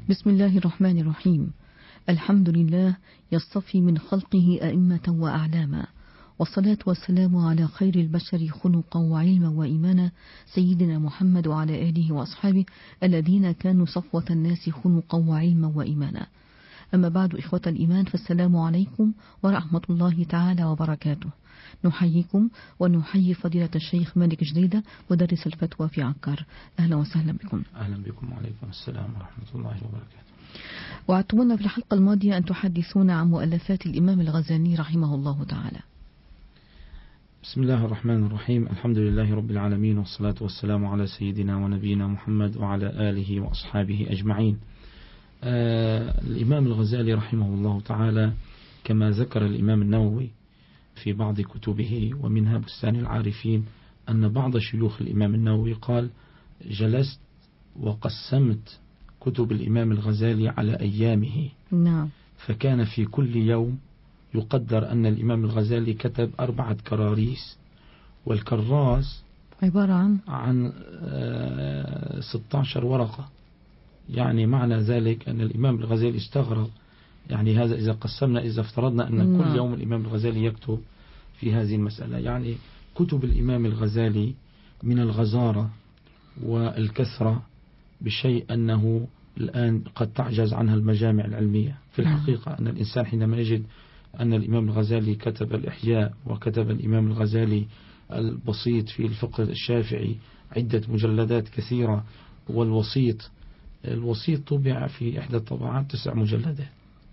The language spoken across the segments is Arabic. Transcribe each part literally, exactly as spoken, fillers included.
بسم الله الرحمن الرحيم. الحمد لله يصطفي من خلقه أئمة وأعلاما، والصلاة والسلام على خير البشر خلقا وعلما وإيمانا، سيدنا محمد وعلى آله وأصحابه الذين كانوا صفوة الناس خلقا وعلما وإيمانا. أما بعد، إخوة الإيمان، فالسلام عليكم ورحمة الله تعالى وبركاته. نحييكم ونحيي فضيلة الشيخ مالك جديدة مدرس الفتوى في عكار. أهلا وسهلا بكم. أهلا بكم وعليكم السلام ورحمة الله وبركاته. وعدتمونا في الحلقة الماضية أن تحدثونا عن مؤلفات الإمام الغزالي رحمه الله تعالى. بسم الله الرحمن الرحيم. الحمد لله رب العالمين، والصلاة والسلام على سيدنا ونبينا محمد وعلى آله وأصحابه أجمعين. آه الإمام الغزالي رحمه الله تعالى كما ذكر الإمام النووي في بعض كتبه ومنها بستان العارفين أن بعض شيوخ الإمام النووي قال: جلست وقسمت كتب الإمام الغزالي على أيامه. نعم. فكان في كل يوم يقدر أن الإمام الغزالي كتب أربعة كراريس، والكراس عبارة عن عن ستة عشر ورقة. يعني معنى ذلك أن الإمام الغزالي استغرق، يعني هذا إذا قسمنا، إذا افترضنا أن نعم. كل يوم الإمام الغزالي يكتب في هذه المسألة، يعني كتب الإمام الغزالي من الغزارة والكثرة بشيء أنه الآن قد تعجز عنها المجامع العلمية. في الحقيقة أن الإنسان حينما يجد أن الإمام الغزالي كتب الإحياء، وكتب الإمام الغزالي البسيط في الفقه الشافعي عدة مجلدات كثيرة، والوسيط الوسيط طبع في إحدى الطبعات تسع مجلدات،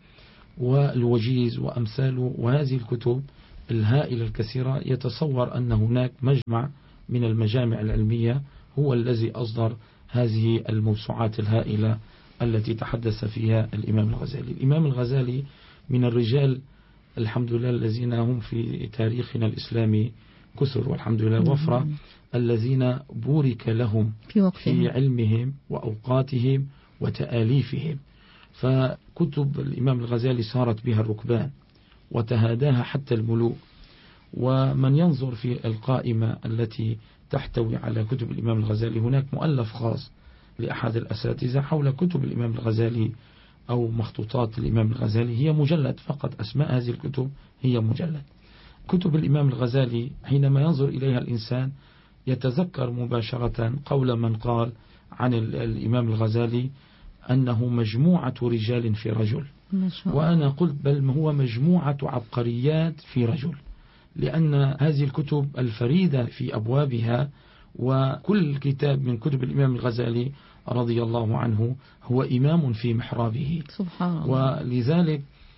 والوجيز وأمثاله، وهذه الكتب الهائلة الكثيرة، يتصور أن هناك مجمع من المجامع العلمية هو الذي أصدر هذه الموسوعات الهائلة التي تحدث فيها الإمام الغزالي. الإمام الغزالي من الرجال الحمد لله الذين هم في تاريخنا الإسلامي كثر، والحمد لله وفرة، الذين بورك لهم في, في علمهم وأوقاتهم وتآليفهم. فكتب الإمام الغزالي صارت بها الركبان وتهاداها حتى الملوك. ومن ينظر في القائمة التي تحتوي على كتب الإمام الغزالي، هناك مؤلف خاص لأحد الأساتذة حول كتب الإمام الغزالي أو مخطوطات الإمام الغزالي، هي مجلد فقط، أسماء هذه الكتب هي مجلد. كتب الإمام الغزالي حينما ينظر إليها الإنسان يتذكر مباشرة قول من قال عن الإمام الغزالي أنه مجموعة رجال في رجل، وأنا قلت بل هو مجموعة عبقريات في رجل، لأن هذه الكتب الفريدة في أبوابها، وكل كتاب من كتب الإمام الغزالي رضي الله عنه هو إمام في محرابه سبحان الله. ولذلك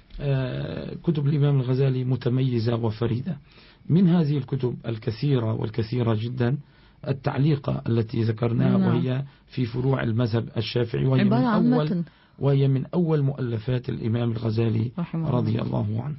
كتب الإمام الغزالي متميزة وفريدة. من هذه الكتب الكثيرة والكثيرة جدا التعليقة التي ذكرناها، نعم. وهي في فروع المذهب الشافعي، وهي من أول وهي من أول مؤلفات الإمام الغزالي رضي الله عنه.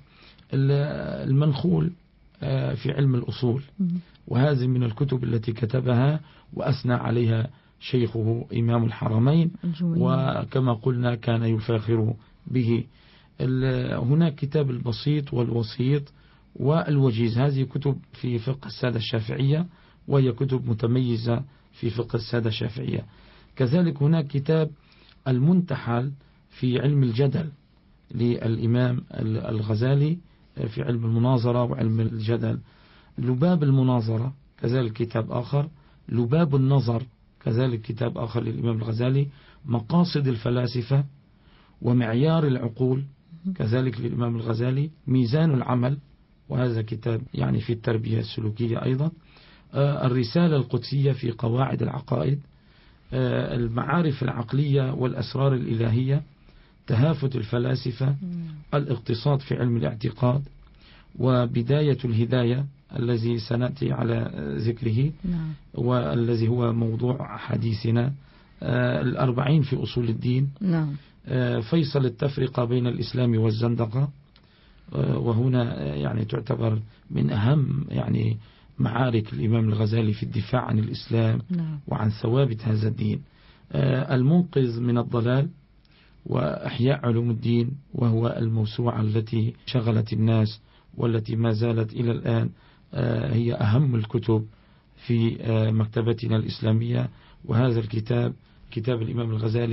المنخول في علم الأصول، وهذه من الكتب التي كتبها وأثنى عليها شيخه إمام الحرمين، وكما قلنا كان يفاخر به. هناك كتاب البسيط والوسيط والوجيز، هذه كتب في فقه السادة الشافعية، وهي كتب متميزة في فقه السادة الشافعية. كذلك هناك كتاب المنتحل في علم الجدل للإمام الغزالي في علم المناظرة وعلم الجدل. لباب المناظرة كذلك كتاب آخر. لباب النظر كذلك كتاب آخر للإمام الغزالي. مقاصد الفلاسفة ومعيار العقول كذلك للإمام الغزالي. ميزان العمل، وهذا كتاب يعني في التربية السلوكية أيضا. الرسالة القدسية في قواعد العقائد. المعارف العقلية والأسرار الإلهية. تهافت الفلاسفة. الاقتصاد في علم الاعتقاد. وبداية الهداية الذي سنأتي على ذكره، نعم. والذي هو موضوع حديثنا. الأربعين في أصول الدين، نعم. فيصل التفرقة بين الإسلام والزندقة، وهنا يعني تعتبر من أهم يعني معارك الإمام الغزالي في الدفاع عن الإسلام، نعم. وعن ثوابت هذا الدين. المنقذ من الضلال، وإحياء علوم الدين، وهو الموسوعة التي شغلت الناس والتي ما زالت إلى الآن هي أهم الكتب في مكتبتنا الإسلامية. وهذا الكتاب كتاب الإمام الغزالي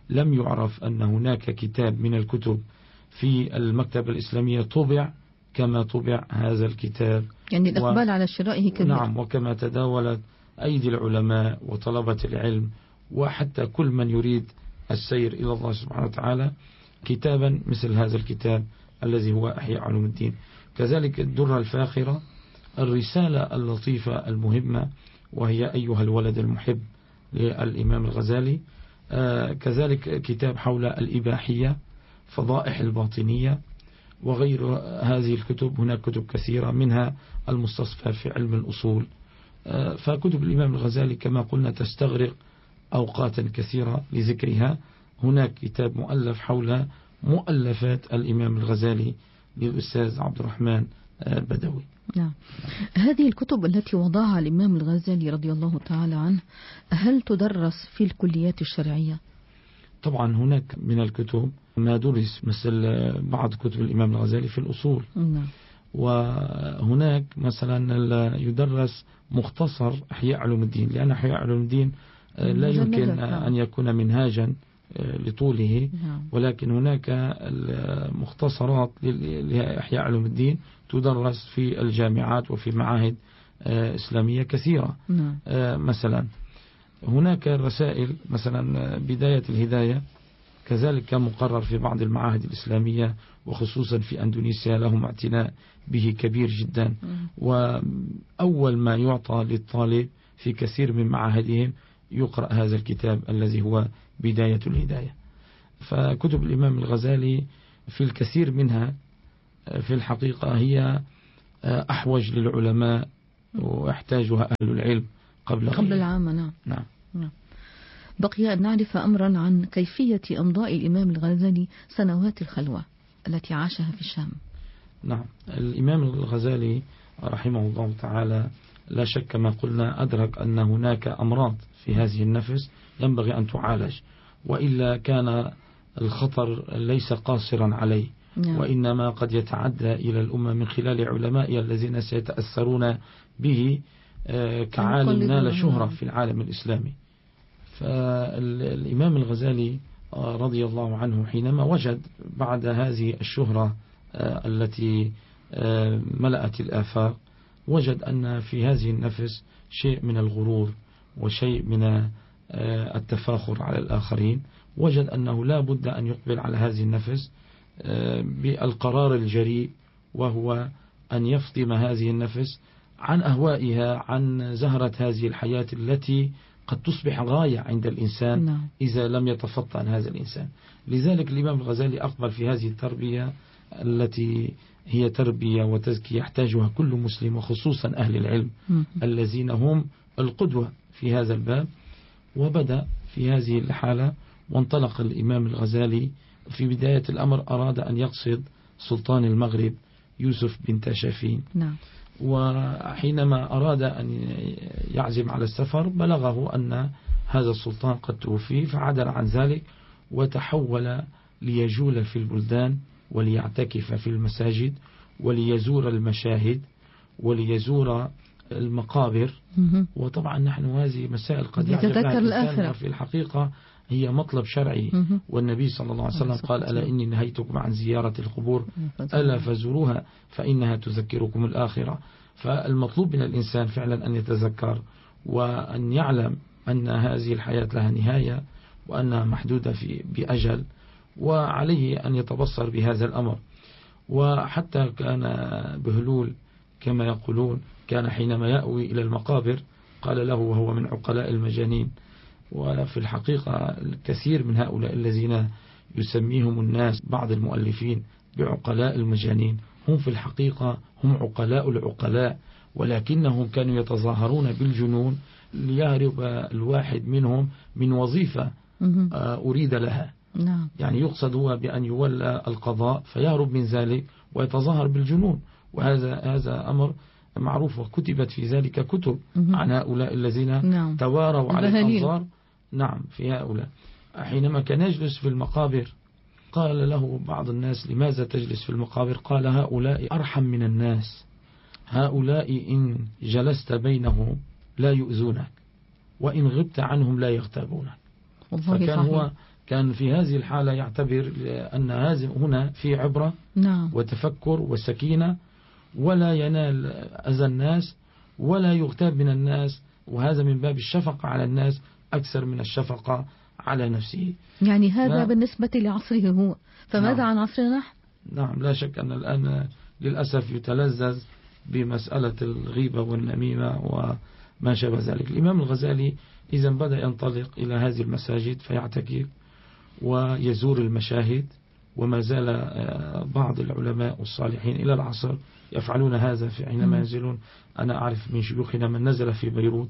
لم يعرف أن هناك كتاب من الكتب في المكتبة الإسلامية طبع كما طبع هذا الكتاب. يعني الإقبال و... على شرائه كبير. نعم، وكما تداولت أيدي العلماء وطلبة العلم وحتى كل من يريد السير إلى الله سبحانه وتعالى كتابا مثل هذا الكتاب الذي هو أحياء علوم الدين. كذلك الدرة الفاخرة، الرسالة اللطيفة المهمة وهي أيها الولد المحب للإمام الغزالي. آه كذلك كتاب حول الإباحية، فضائح الباطنية، وغير هذه الكتب. هناك كتب كثيرة منها المستصفى في علم الأصول. آه فكتب الإمام الغزالي كما قلنا تستغرق أوقاتا كثيرة لذكرها. هناك كتاب مؤلف حول مؤلفات الإمام الغزالي للأستاذ عبد الرحمن البدوي. نعم. هذه الكتب التي وضعها الإمام الغزالي رضي الله تعالى عنه هل تدرس في الكليات الشرعية؟ طبعا هناك من الكتب ما درس، مثل بعض كتب الإمام الغزالي في الأصول. نعم. وهناك مثلا يدرس مختصر أحياء علوم الدين، لأن أحياء علوم الدين لا يمكن أن يكون منهاجا لطوله، ولكن هناك المختصرات لأحياء علوم الدين تدرس في الجامعات وفي معاهد إسلامية كثيرة. مثلا هناك الرسائل، مثلا بداية الهداية كذلك كان مقرر في بعض المعاهد الإسلامية وخصوصا في أندونيسيا، لهم اعتناء به كبير جدا. وأول ما يعطى للطالب في كثير من معاهدهم يقرأ هذا الكتاب الذي هو بداية الهداية. فكتب الإمام الغزالي في الكثير منها في الحقيقة هي أحوج للعلماء ويحتاجها أهل العلم قبل قبل العامة. نعم. نعم. نعم. بقي أن نعرف أمرا عن كيفية إمضاء الإمام الغزالي سنوات الخلوة التي عاشها في الشام. نعم. الإمام الغزالي رحمه الله تعالى لا شك ما قلنا أدرك أن هناك أمراض في هذه النفس ينبغي أن تعالج، وإلا كان الخطر ليس قاصرا عليه. نعم. وإنما قد يتعدى إلى الأمة من خلال علماء الذين سيتأثرون به كعالم نال شهرة في العالم الإسلامي. فالإمام الغزالي رضي الله عنه حينما وجد بعد هذه الشهرة التي ملأت الآفاق، وجد أن في هذه النفس شيء من الغرور وشيء من التفاخر على الآخرين. وجد أنه لا بد أن يقبل على هذه النفس بالقرار الجريء، وهو أن يفطم هذه النفس عن أهوائها، عن زهرة هذه الحياة التي قد تصبح غاية عند الإنسان إذا لم يتفطن هذا الإنسان. لذلك الإمام الغزالي أقبل في هذه التربية التي هي تربية وتزكية يحتاجها كل مسلم، وخصوصا أهل العلم الذين هم القدوة في هذا الباب. وبدأ في هذه الحالة وانطلق الإمام الغزالي. في بداية الأمر أراد أن يقصد سلطان المغرب يوسف بن تاشفين. نعم. وحينما أراد أن يعزم على السفر بلغه أن هذا السلطان قد توفي، فعدل عن ذلك وتحول ليجول في البلدان وليعتكف في المساجد وليزور المشاهد وليزور المقابر. وطبعا نحن هذه مسائل قد يتذكر الآخرة في الحقيقة هي مطلب شرعي. والنبي صلى الله عليه وسلم قال: ألا إني نهيتكم عن زيارة القبور ألا فزوروها فإنها تذكركم الآخرة. فالمطلوب من الإنسان فعلا أن يتذكر وأن يعلم أن هذه الحياة لها نهاية وأنها محدودة في بأجل، وعليه أن يتبصر بهذا الأمر. وحتى كان بهلول كما يقولون كان حينما يأوي إلى المقابر قال له وهو من عقلاء المجانين. وفي الحقيقة الكثير من هؤلاء الذين يسميهم الناس بعض المؤلفين بعقلاء المجانين هم في الحقيقة هم عقلاء العقلاء، ولكنهم كانوا يتظاهرون بالجنون ليهرب الواحد منهم من وظيفة أريد لها. نعم. يعني يقصد هو بأن يولى القضاء فيهرب من ذلك ويتظاهر بالجنون. وهذا هذا أمر معروف، وكتبت في ذلك كتب عن هؤلاء الذين نعم. تواروا على الأنظار. نعم. في هؤلاء حينما كان يجلس في المقابر قال له بعض الناس: لماذا تجلس في المقابر؟ قال: هؤلاء أرحم من الناس، هؤلاء إن جلست بينهم لا يؤذونك، وإن غبت عنهم لا يغتابونك. فكان هو كان في هذه الحالة يعتبر أن هذه هنا في عبرة نعم. وتفكر وسكينة، ولا ينال أذى الناس ولا يغتاب من الناس، وهذا من باب الشفقة على الناس أكثر من الشفقة على نفسه. يعني هذا ف... بالنسبة لعصره هو، فماذا نعم. عن عصرنا نحن؟ نعم، لا شك أن الآن للأسف يتلذذ بمسألة الغيبة والنميمة وما شابه ذلك. الإمام الغزالي إذا بدأ ينطلق إلى هذه المساجد فيعتكف ويزور المشاهد، وما زال بعض العلماء الصالحين إلى العصر يفعلون هذا في حينما ينزلون. أنا أعرف من شيوخنا من نزل في بيروت،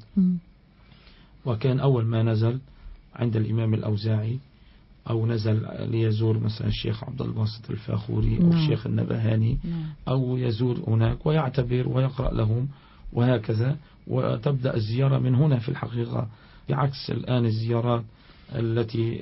وكان أول ما نزل عند الإمام الأوزاعي، أو نزل ليزور مثلا الشيخ عبد الباسط الفاخوري أو الشيخ النبهاني، أو يزور هناك ويعتبر ويقرأ لهم وهكذا، وتبدأ الزيارة من هنا في الحقيقة، بعكس الآن الزيارات التي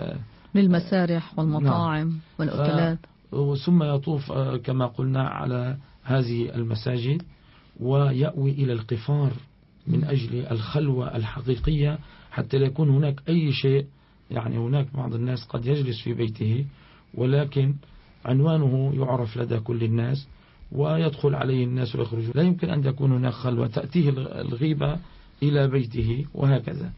للمسارح والمطاعم نعم والأوتيلات. ثم يطوف كما قلنا على هذه المساجد ويأوي إلى القفار من أجل الخلوة الحقيقية، حتى لا يكون هناك أي شيء. يعني هناك بعض الناس قد يجلس في بيته ولكن عنوانه يعرف لدى كل الناس ويدخل عليه الناس ويخرجون، لا يمكن أن تكون هناك خلوة، تأتيه الغيبة إلى بيته وهكذا.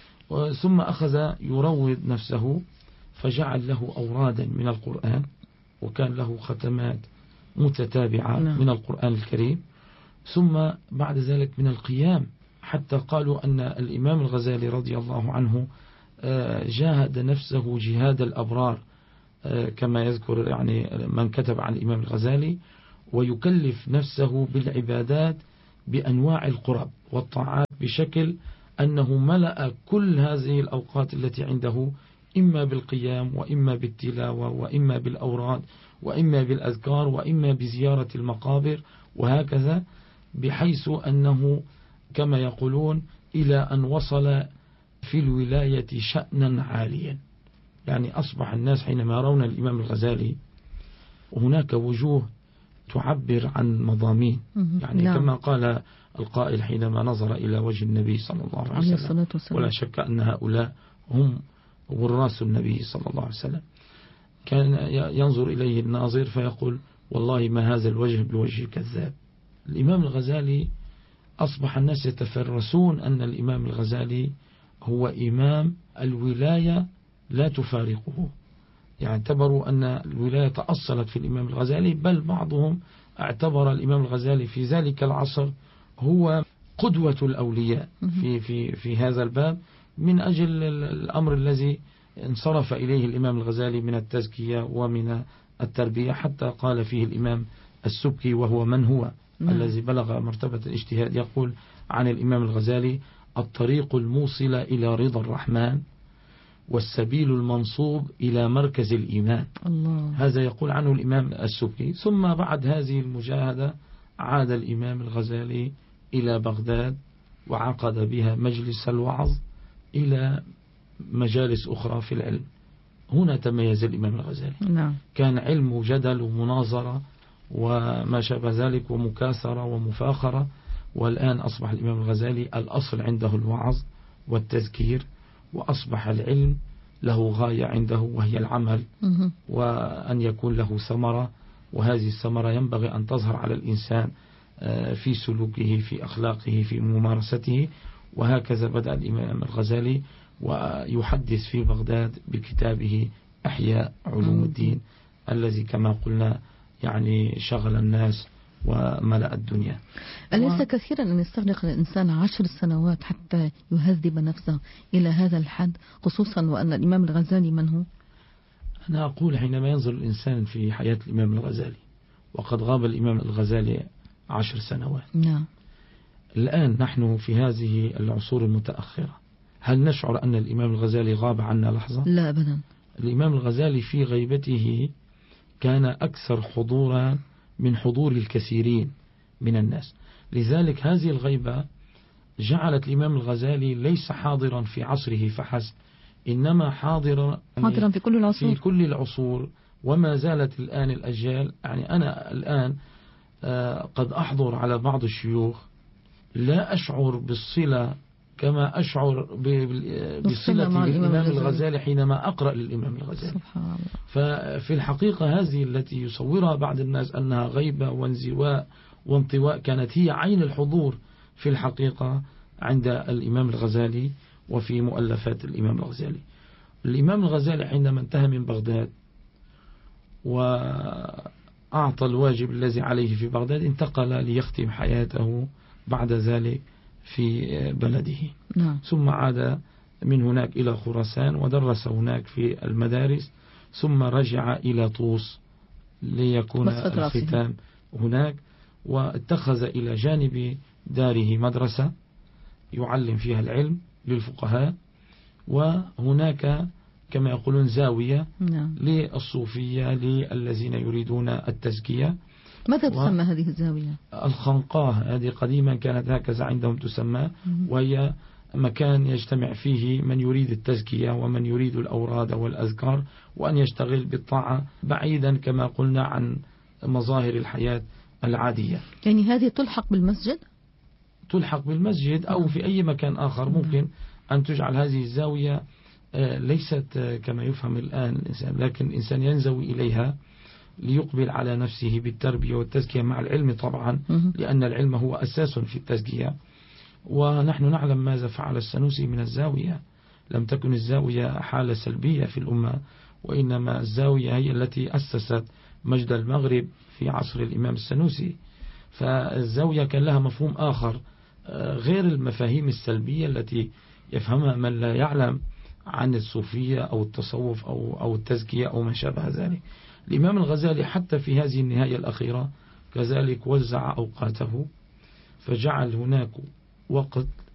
ثم أخذ يروض نفسه فجعل له أورادا من القرآن، وكان له ختمات متتابعة من القرآن الكريم، ثم بعد ذلك من القيام، حتى قالوا أن الإمام الغزالي رضي الله عنه جاهد نفسه جهاد الأبرار، كما يذكر يعني من كتب عن الإمام الغزالي، ويكلف نفسه بالعبادات بأنواع القرب والطاعات بشكل أنه ملأ كل هذه الأوقات التي عنده إما بالقيام وإما بالتلاوة وإما بالأوراد وإما بالأذكار وإما بزيارة المقابر وهكذا، بحيث أنه كما يقولون إلى أن وصل في الولاية شأنا عاليا. يعني أصبح الناس حينما يرون الإمام الغزالي وهناك وجوه تعبر عن مضامين، يعني نعم. كما قال القائل حينما نظر إلى وجه النبي صلى الله عليه وسلم، ولا شك أن هؤلاء هم وراث النبي صلى الله عليه وسلم، كان ينظر إليه الناظر فيقول والله ما هذا الوجه بوجه كذاب. الإمام الغزالي أصبح الناس يتفرسون أن الإمام الغزالي هو إمام الولاية لا تفارقه، يعني اعتبروا أن الولاية تأصلت في الإمام الغزالي، بل بعضهم اعتبر الإمام الغزالي في ذلك العصر هو قدوة الأولياء في, في, في هذا الباب، من أجل الأمر الذي انصرف إليه الإمام الغزالي من التزكية ومن التربية، حتى قال فيه الإمام السبكي وهو من هو نعم. الذي بلغ مرتبة الاجتهاد، يقول عن الإمام الغزالي الطريق الموصل إلى رضا الرحمن والسبيل المنصوب إلى مركز الإيمان. الله. هذا يقول عنه الإمام السبكي. ثم بعد هذه المجاهدة عاد الإمام الغزالي إلى بغداد وعقد بها مجلس الوعظ إلى مجالس أخرى في العلم. هنا تميز الإمام الغزالي نعم. كان علم جدل ومناظرة وما شابه ذلك ومكاثرة ومفاخرة، والآن أصبح الإمام الغزالي الأصل عنده الوعظ والتذكير، وأصبح العلم له غاية عنده وهي العمل وأن يكون له ثمرة، وهذه الثمرة ينبغي أن تظهر على الإنسان في سلوكه في أخلاقه في ممارسته. وهكذا بدأ الإمام الغزالي ويحدث في بغداد بكتابه أحياء علوم الدين الذي كما قلنا يعني شغل الناس وملأ الدنيا. أليس و... كثيرا أن يستغرق الإنسان عشر سنوات حتى يهذب نفسه إلى هذا الحد، خصوصا وأن الإمام الغزالي من هو؟ أنا أقول حينما ينظر الإنسان في حياة الإمام الغزالي، وقد غاب الإمام الغزالي عشر سنوات نعم. الآن نحن في هذه العصور المتأخرة، هل نشعر أن الإمام الغزالي غاب عنا لحظة؟ لا أبدا. الإمام الغزالي في غيبته كان أكثر حضورا من حضور الكثيرين من الناس، لذلك هذه الغيبة جعلت الإمام الغزالي ليس حاضرا في عصره فحسب، إنما حاضرا حاضرا في كل العصور في كل العصور. وما زالت الآن الأجيال، يعني أنا الآن قد أحضر على بعض الشيوخ لا أشعر بالصلة كما أشعر بصلة بالإمام الغزالي حينما أقرأ للإمام الغزالي. سبحان الله. ففي الحقيقة هذه التي يصورها بعض الناس أنها غيبة وانزواء وانطواء كانت هي عين الحضور في الحقيقة عند الإمام الغزالي وفي مؤلفات الإمام الغزالي. الإمام الغزالي حينما انتهى من بغداد وأعطى الواجب الذي عليه في بغداد انتقل ليختم حياته بعد ذلك في بلده. نعم. ثم عاد من هناك إلى خراسان ودرس هناك في المدارس، ثم رجع إلى طوس ليكون الختام هناك، واتخذ إلى جانب داره مدرسة يعلم فيها العلم للفقهاء، وهناك كما يقولون زاوية نعم. للصوفية للذين يريدون التزكية. ماذا تسمى هذه الزاوية؟ الخنقاه، هذه قديما كانت هكذا عندهم تسمى، وهي مكان يجتمع فيه من يريد التزكية ومن يريد الأوراد والأذكار، وأن يشتغل بالطاعة بعيدا كما قلنا عن مظاهر الحياة العادية. يعني هذه تلحق بالمسجد؟ تلحق بالمسجد أو في أي مكان آخر. ممكن أن تجعل هذه الزاوية ليست كما يفهم الآن الإنسان، لكن الإنسان ينزوي إليها ليقبل على نفسه بالتربية والتزكية مع العلم طبعا، لأن العلم هو أساس في التزكية. ونحن نعلم ماذا فعل السنوسي من الزاوية. لم تكن الزاوية حالة سلبية في الأمة، وإنما الزاوية هي التي أسست مجد المغرب في عصر الإمام السنوسي. فالزاوية كان لها مفهوم آخر غير المفاهيم السلبية التي يفهمها من لا يعلم عن الصوفية أو التصوف أو أو التزكية أو ما شابه ذلك. الإمام الغزالي حتى في هذه النهاية الأخيرة كذلك وزع أوقاته، فجعل هناك وقت